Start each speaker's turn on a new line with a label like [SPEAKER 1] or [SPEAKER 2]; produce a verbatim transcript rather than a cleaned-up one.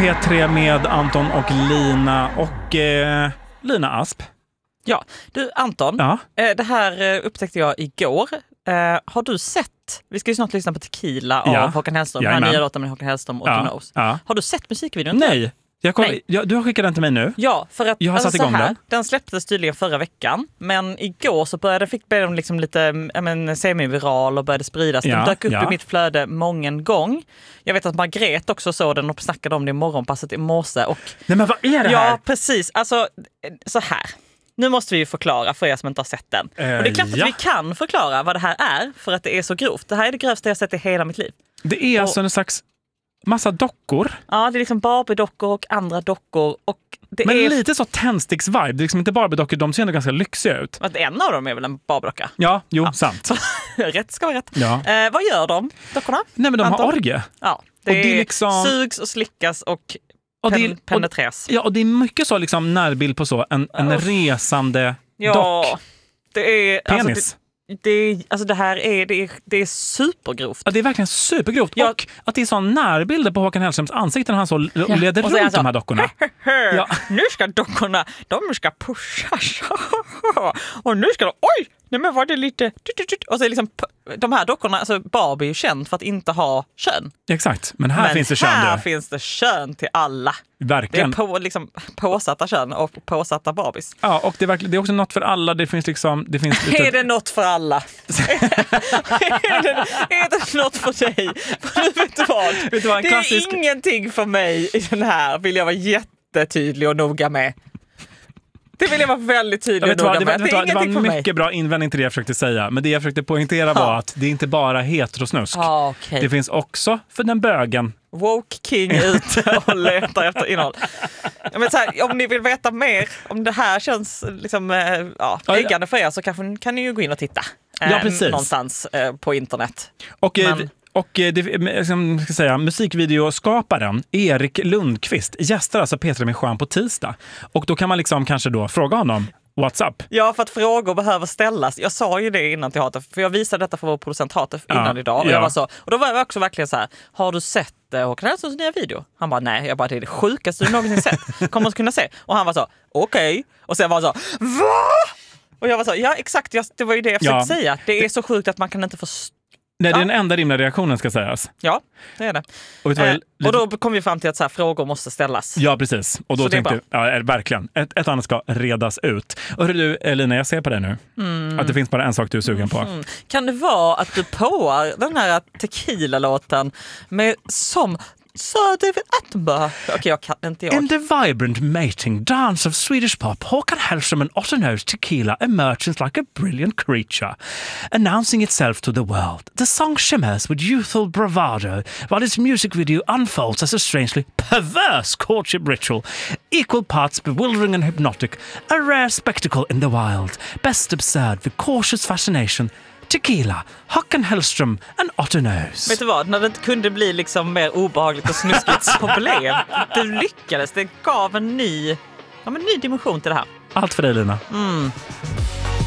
[SPEAKER 1] P tre med Anton och Lina och eh, Lina Asp.
[SPEAKER 2] Ja, du Anton,
[SPEAKER 1] Ja.
[SPEAKER 2] eh, det här eh, upptäckte jag igår. Eh, har du sett, vi ska ju snart lyssna på Tequila av
[SPEAKER 1] Ja.
[SPEAKER 2] Håkan Hellström, den
[SPEAKER 1] Jajamän.
[SPEAKER 2] här nya låten med Håkan Hellström och
[SPEAKER 1] Ja.
[SPEAKER 2] The Nose.
[SPEAKER 1] Ja.
[SPEAKER 2] Har du sett musikvideon?
[SPEAKER 1] Nej, jag koll,
[SPEAKER 2] Nej.
[SPEAKER 1] jag, du har skickat den till mig nu.
[SPEAKER 2] Ja, för att
[SPEAKER 1] Jag har
[SPEAKER 2] alltså,
[SPEAKER 1] satt igång
[SPEAKER 2] så här,
[SPEAKER 1] den.
[SPEAKER 2] den släpptes tydligen förra veckan, men igår så började fick den liksom lite ja, men, semi-viral och började spridas. Den
[SPEAKER 1] Ja,
[SPEAKER 2] dök upp
[SPEAKER 1] ja.
[SPEAKER 2] i mitt flöde många gång. Jag vet att Margret också såg den och snackade om det i morgonpasset i morse. Och,
[SPEAKER 1] Nej, men vad är det här?
[SPEAKER 2] ja, precis. Alltså, så här. Nu måste vi ju förklara för er som inte har sett den.
[SPEAKER 1] Eh,
[SPEAKER 2] och det är klart
[SPEAKER 1] ja.
[SPEAKER 2] att vi kan förklara vad det här är för att det är så grovt. Det här är det grövsta jag sett i hela mitt liv.
[SPEAKER 1] Det är
[SPEAKER 2] och,
[SPEAKER 1] alltså en slags massa dockor.
[SPEAKER 2] Ja, det är liksom Barbie-dockor och andra dockor. Och det
[SPEAKER 1] Men
[SPEAKER 2] är
[SPEAKER 1] lite så tändsticks-vibe. Det är liksom inte Barbie-dockor, de ser ändå ganska lyxiga ut.
[SPEAKER 2] att en av dem är väl en Barbie-docka.
[SPEAKER 1] Ja, jo, sant.
[SPEAKER 2] Rätt ska vara rätt.
[SPEAKER 1] Ja.
[SPEAKER 2] Eh, vad gör de, dockorna?
[SPEAKER 1] Nej, men de
[SPEAKER 2] Anton?
[SPEAKER 1] har orgie.
[SPEAKER 2] Ja, det,
[SPEAKER 1] Och det är
[SPEAKER 2] är
[SPEAKER 1] liksom-
[SPEAKER 2] sugs och slickas och,
[SPEAKER 1] Och det
[SPEAKER 2] pen,
[SPEAKER 1] är- och-
[SPEAKER 2] penetreras.
[SPEAKER 1] Ja, och det är mycket så liksom närbild på så en, en
[SPEAKER 2] Uff.
[SPEAKER 1] resande
[SPEAKER 2] Ja,
[SPEAKER 1] dock.
[SPEAKER 2] det är...
[SPEAKER 1] Penis.
[SPEAKER 2] Alltså det, det, är, alltså det här är, det är, det är supergrovt.
[SPEAKER 1] Ja, det är verkligen supergrovt.
[SPEAKER 2] Ja.
[SPEAKER 1] Och att det är sån närbilder på Håkan Hellströms ansikte när han så l-
[SPEAKER 2] Ja.
[SPEAKER 1] leder
[SPEAKER 2] Och så är han
[SPEAKER 1] runt
[SPEAKER 2] så,
[SPEAKER 1] de här dockorna. Ja.
[SPEAKER 2] Nu ska dockorna, de ska pushas. Och nu ska de, oj, nej men var det lite... Och så är liksom, de här dockorna, alltså Barbie är ju känd för att inte ha kön.
[SPEAKER 1] Exakt, men här
[SPEAKER 2] Men
[SPEAKER 1] finns det kön.
[SPEAKER 2] här
[SPEAKER 1] du.
[SPEAKER 2] finns det kön till alla. Det är
[SPEAKER 1] Verkligen.
[SPEAKER 2] på, liksom, påsatta kön och påsatta Barbies.
[SPEAKER 1] Ja, och det är, verkligen, det är också något för alla. Det finns liksom... Det finns lite...
[SPEAKER 2] Är det något för alla? är, det, är det något för dig? För vet du vad?
[SPEAKER 1] Vet du vad, en
[SPEAKER 2] det
[SPEAKER 1] klassisk-
[SPEAKER 2] är ingenting för mig i den här, vill jag vara jättetydlig och noga med. Det vill jag vara väldigt
[SPEAKER 1] Jag
[SPEAKER 2] tydlig
[SPEAKER 1] vet
[SPEAKER 2] och
[SPEAKER 1] vad,
[SPEAKER 2] noga
[SPEAKER 1] det, var,
[SPEAKER 2] med. Det är
[SPEAKER 1] det var
[SPEAKER 2] ingenting
[SPEAKER 1] en
[SPEAKER 2] för
[SPEAKER 1] mycket
[SPEAKER 2] mig.
[SPEAKER 1] bra invändning till det jag försökte säga. Men det jag försökte poängtera var att det är inte bara heterosnusk.
[SPEAKER 2] Ah, okay.
[SPEAKER 1] Det finns också för den bögen.
[SPEAKER 2] Woke King ute och letar efter innehåll. Ja, men så här, om ni vill veta mer om det här känns liksom, eh, ja,
[SPEAKER 1] Ja,
[SPEAKER 2] äggande för er så kanske kan ni ju gå in och titta. Eh,
[SPEAKER 1] Ja, precis.
[SPEAKER 2] Någonstans eh, på internet.
[SPEAKER 1] Och, eh,
[SPEAKER 2] Men-
[SPEAKER 1] och eh, det, som ska säga, musikvideoskaparen Erik Lundqvist gästar alltså P tre med Stjärn på tisdag. Och då kan man liksom kanske då fråga honom WhatsApp.
[SPEAKER 2] Ja, för att frågor behöver ställas. Jag sa ju det innan till Hatef, för jag visade detta för vår producent Hatef innan
[SPEAKER 1] Ja,
[SPEAKER 2] idag. Och,
[SPEAKER 1] ja.
[SPEAKER 2] jag var så, och då var jag också verkligen så här, har du sett eh, Håkan Hellströms nya video? Han bara, nej. Jag bara, det är det sjukaste du någonsin sett. Kommer att kunna se. Och han var så, okej. Okay. Och sen var han så, va? Och jag var så, ja exakt, jag, det var ju det jag försökte
[SPEAKER 1] Ja.
[SPEAKER 2] säga. Det är så sjukt att man kan inte förstå.
[SPEAKER 1] Nej, det är
[SPEAKER 2] Ja.
[SPEAKER 1] den enda rimliga reaktionen ska sägas.
[SPEAKER 2] Ja, det är det.
[SPEAKER 1] Och, vet du vad
[SPEAKER 2] Eh,
[SPEAKER 1] jag-
[SPEAKER 2] och då kom vi fram till att så här, frågor måste ställas.
[SPEAKER 1] Ja, precis. Och då
[SPEAKER 2] Så det är
[SPEAKER 1] tänkte jag, ja, är det verkligen, ett, ett annat ska redas ut. Och hör du, Elina, jag ser på dig nu.
[SPEAKER 2] Mm.
[SPEAKER 1] Att det finns bara en sak du är sugen på.
[SPEAKER 2] Mm. Kan det vara att du påar den här Tequila-låten med som Sir David Attenborough? Okej, okay, jag kan inte jag.
[SPEAKER 1] In the vibrant mating dance of Swedish pop, Håkan Hellström and Otto-nosed Tequila emerges like a brilliant creature, announcing itself to the world. The song shimmers with youthful bravado, while its music video unfolds as a strangely perverse courtship ritual, equal parts bewildering and hypnotic, a rare spectacle in the wild, best absurd with cautious fascination. Tequila, Håkan Hellström and Otto-nose.
[SPEAKER 2] Vet du vad? När det inte kunde bli liksom mer obehagligt och snuskigt så blev det. lyckades. Det gav en ny, ja, men ny dimension till det här.
[SPEAKER 1] Allt för dig, Lina.
[SPEAKER 2] Mm.